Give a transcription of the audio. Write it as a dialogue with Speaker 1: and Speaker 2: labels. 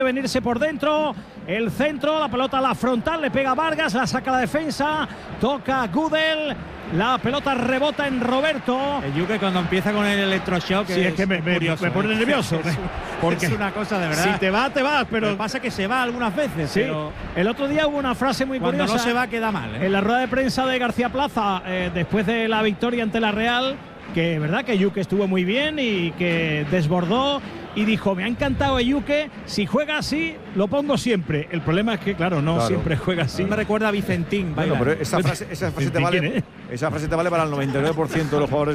Speaker 1: venirse por dentro, el centro, la pelota a la frontal, le pega Vargas, la saca la defensa, toca Gudel, la pelota rebota en Roberto.
Speaker 2: El Yuke cuando empieza con el electroshock,
Speaker 1: sí, es que me pone nervioso.
Speaker 2: Porque es una cosa de verdad.
Speaker 1: Si te vas, pero
Speaker 2: lo que pasa es que se va algunas veces.
Speaker 1: Sí,
Speaker 2: pero
Speaker 1: el otro día hubo una frase muy
Speaker 2: cuando
Speaker 1: curiosa.
Speaker 2: No se va, queda mal.
Speaker 1: En la rueda de prensa de García Plaza, después de la victoria ante la Real, que verdad que Yuke estuvo muy bien y que desbordó y dijo, me ha encantado Yuke, si juega así lo pongo siempre. El problema es que claro, siempre juega así.
Speaker 2: Me recuerda a Vicentín.
Speaker 3: Bueno, pero esa frase te vale para el 99% de los jugadores